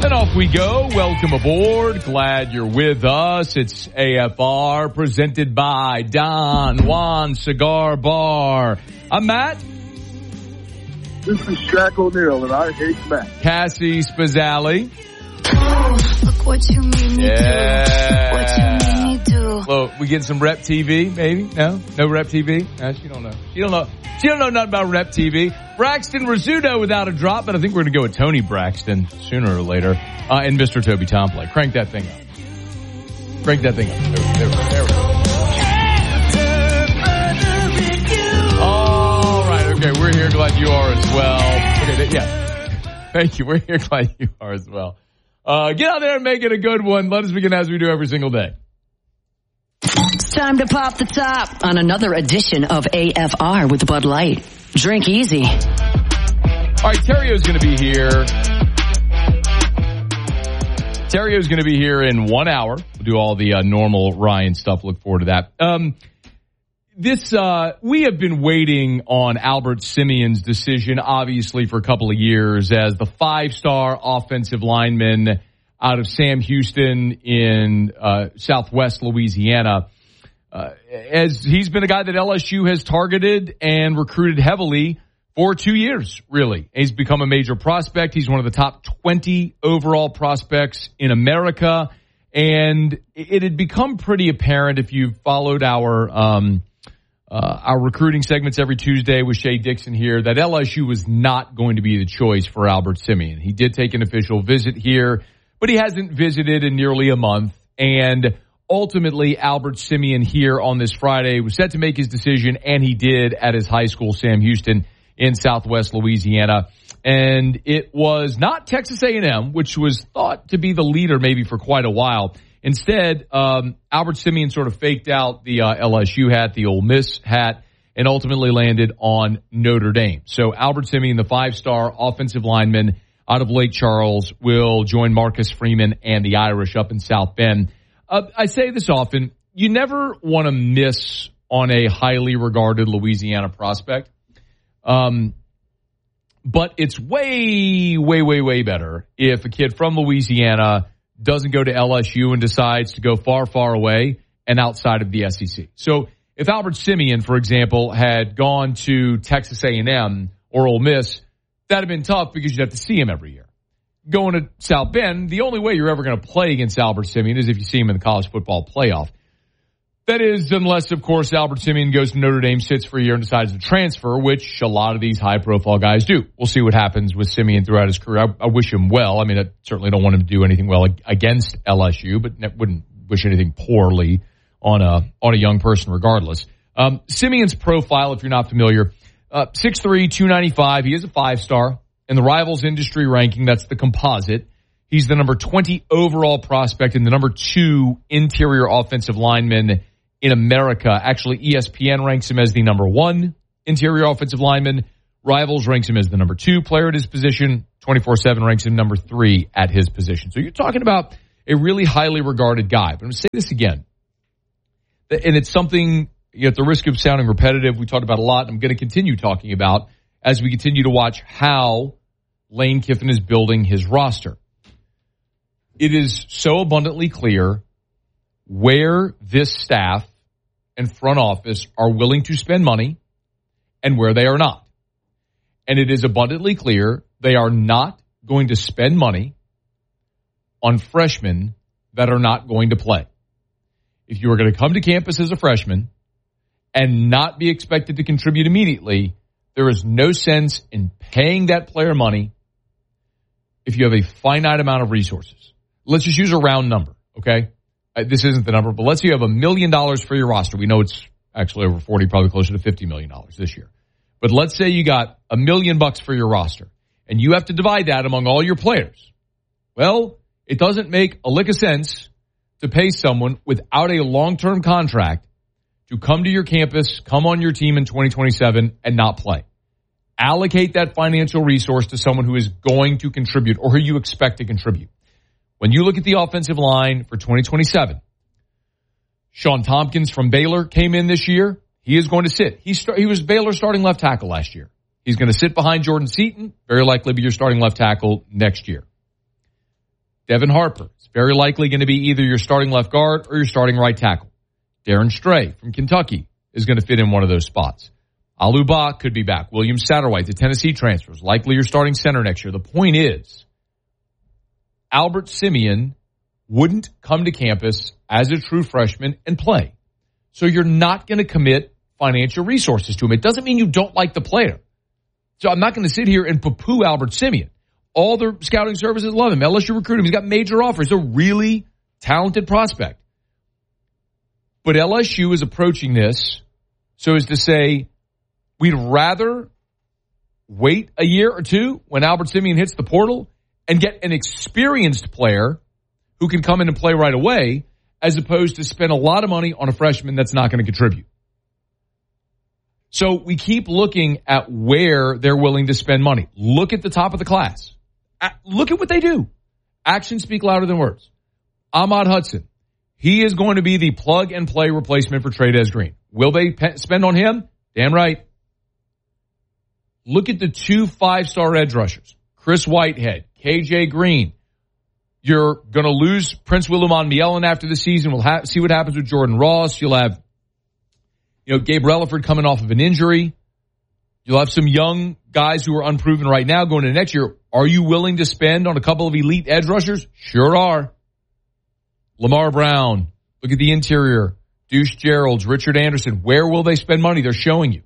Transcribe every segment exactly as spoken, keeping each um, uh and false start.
And off we go. Welcome aboard. Glad you're with us. It's A F R presented by Don Juan Cigar Bar. I'm Matt. This is Shaq O'Neal, and I hate Matt. Cassie Spazzali. Oh, look what you made me yeah. do. What you made me do. Well, we get some Rep T V, maybe? No? No Rep T V? No, she don't know. She don't know. She don't know nothing about Rep T V. Braxton Rizzuto without a drop, but I think we're going to go with Tony Braxton sooner or later. Uh, and Mister Toby Tomplay. Crank that thing up. Crank that thing up. There, there, there we go. All right. Okay. We're here. Glad you are as well. Okay. Yeah. Thank you. We're here. Glad you are as well. Uh, get out there and make it a good one. Let us begin as we do every single day. It's time to pop the top on another edition of A F R with Bud Light. Drink easy. All right, Terrio's going to be here. Terrio's going to be here in one hour. We'll do all the uh, normal Ryan stuff. Look forward to that. Um, this uh, we have been waiting on Albert Simeon's decision, obviously, for a couple of years as the five-star offensive lineman out of Sam Houston in uh, Southwest Louisiana. Uh, as he's been a guy that L S U has targeted and recruited heavily for two years, really. He's become a major prospect. He's one of the top twenty overall prospects in America. And it had become pretty apparent if you followed our um, uh, our recruiting segments every Tuesday with Shea Dixon here that L S U was not going to be the choice for Albert Simeon. He did take an official visit here, but he hasn't visited in nearly a month. And ultimately, Albert Simeon here on this Friday was set to make his decision, and he did at his high school, Sam Houston, in Southwest Louisiana. And it was not Texas A and M, which was thought to be the leader maybe for quite a while. Instead, um, Albert Simeon sort of faked out the uh, L S U hat, the Ole Miss hat, and ultimately landed on Notre Dame. So Albert Simeon, the five-star offensive lineman out of Lake Charles, will join Marcus Freeman and the Irish up in South Bend. Uh, I say this often, you never want to miss on a highly regarded Louisiana prospect. Um, but it's way, way, way, way better if a kid from Louisiana doesn't go to L S U and decides to go far, far away and outside of the S E C. So if Albert Simeon, for example, had gone to Texas A and M or Ole Miss, that'd have been tough because you'd have to see him every year. Going to South Bend, the only way you're ever going to play against Albert Simeon is if you see him in the college football playoff. That is, unless, of course, Albert Simeon goes to Notre Dame, sits for a year, and decides to transfer, which a lot of these high-profile guys do. We'll see what happens with Simeon throughout his career. I, I wish him well. I mean, I certainly don't want him to do anything well against L S U, but wouldn't wish anything poorly on a on a young person regardless. Um, Simeon's profile, if you're not familiar, uh, six three, two ninety-five. He is a five-star. In the Rivals industry ranking, that's the composite. He's the number twenty overall prospect and the number two interior offensive lineman in America. Actually, E S P N ranks him as the number one interior offensive lineman. Rivals ranks him as the number two player at his position. twenty-four seven ranks him number three at his position. So you're talking about a really highly regarded guy. But I'm going to say this again. And it's something, you know, at the risk of sounding repetitive, we talked about a lot. And I'm going to continue talking about as we continue to watch how Lane Kiffin is building his roster. It is so abundantly clear where this staff and front office are willing to spend money and where they are not. And it is abundantly clear they are not going to spend money on freshmen that are not going to play. If you are going to come to campus as a freshman and not be expected to contribute immediately, there is no sense in paying that player money if you have a finite amount of resources. Let's just use a round number, okay? Uh, this isn't the number, but let's say you have a million dollars for your roster. We know it's actually over forty, probably closer to fifty million dollars this year. But let's say you got a million bucks for your roster, and you have to divide that among all your players. Well, it doesn't make a lick of sense to pay someone without a long-term contract to come to your campus, come on your team in twenty twenty-seven, and not play. Allocate that financial resource to someone who is going to contribute or who you expect to contribute. When you look at the offensive line for twenty twenty-seven, Sean Tompkins from Baylor came in this year. He is going to sit. He, start, he was Baylor's starting left tackle last year. He's going to sit behind Jordan Seaton, very likely be your starting left tackle next year. Devin Harper is very likely going to be either your starting left guard or your starting right tackle. Darren Stray from Kentucky is going to fit in one of those spots. Aluba could be back. William Satterwhite, the Tennessee transfer, is likely your starting center next year. The point is, Albert Simeon wouldn't come to campus as a true freshman and play. So you're not going to commit financial resources to him. It doesn't mean you don't like the player. So I'm not going to sit here and poo-poo Albert Simeon. All the scouting services love him. L S U recruit him. He's got major offers. He's a really talented prospect. But L S U is approaching this so as to say, we'd rather wait a year or two when Albert Simeon hits the portal and get an experienced player who can come in and play right away, as opposed to spend a lot of money on a freshman that's not going to contribute. So we keep looking at where they're willing to spend money. Look at the top of the class. Look at what they do. Actions speak louder than words. Ahmad Hudson. He is going to be the plug-and-play replacement for Trey'Dez Green. Will they pe- spend on him? Damn right. Look at the two five-star edge rushers. Chris Whitehead, K J Green. You're going to lose Prince Williman Mielen after the season. We'll ha- see what happens with Jordan Ross. You'll have, you know, Gabe Relaford coming off of an injury. You'll have some young guys who are unproven right now going into next year. Are you willing to spend on a couple of elite edge rushers? Sure are. Lamar Brown. Look at the interior. Deuce Geralds, Richard Anderson. Where will they spend money? They're showing you.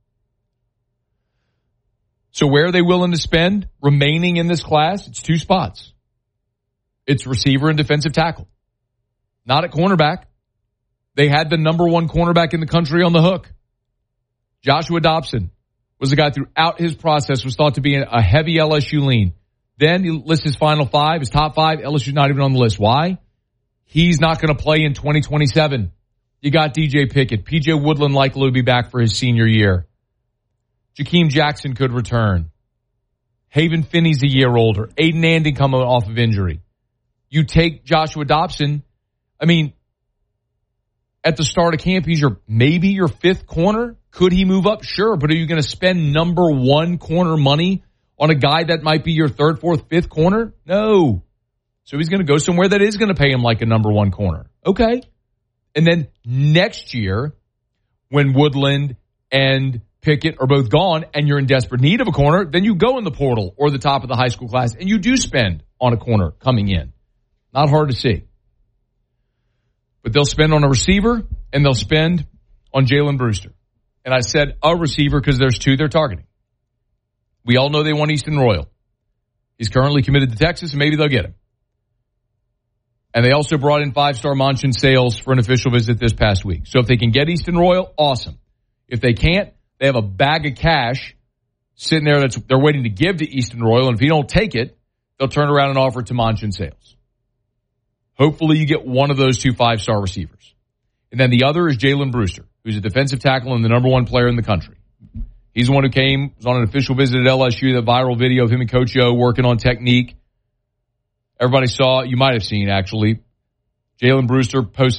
So where are they willing to spend remaining in this class? It's two spots. It's receiver and defensive tackle. Not at cornerback. They had the number one cornerback in the country on the hook. Joshua Dobson was the guy throughout his process was thought to be a heavy L S U lean. Then he lists his final five, his top five. L S U's not even on the list. Why? He's not going to play in twenty twenty-seven. You got D J Pickett. P J Woodland likely will be back for his senior year. Jakeem Jackson could return. Haven Finney's a year older. Aiden Andy coming off of injury. You take Joshua Dobson. I mean, at the start of camp, he's your maybe your fifth corner. Could he move up? Sure. But are you going to spend number one corner money on a guy that might be your third, fourth, fifth corner? No. So he's going to go somewhere that is going to pay him like a number one corner. Okay. And then next year, when Woodland and Pickett are both gone and you're in desperate need of a corner, then you go in the portal or the top of the high school class and you do spend on a corner coming in. Not hard to see. But they'll spend on a receiver and they'll spend on Jalen Brewster. And I said a receiver because there's two they're targeting. We all know they want Easton Royal. He's currently committed to Texas and maybe they'll get him. And they also brought in five-star Manchin Sales for an official visit this past week. So if they can get Easton Royal, awesome. If they can't, they have a bag of cash sitting there that's they're waiting to give to Easton Royal. And if he don't take it, they'll turn around and offer it to Manchin Sales. Hopefully you get one of those two five-star receivers. And then the other is Jalen Brewster, who's a defensive tackle and the number one player in the country. He's the one who came, was on an official visit at L S U, that viral video of him and Coach O working on technique. Everybody saw, you might have seen actually, Jalen Brewster posted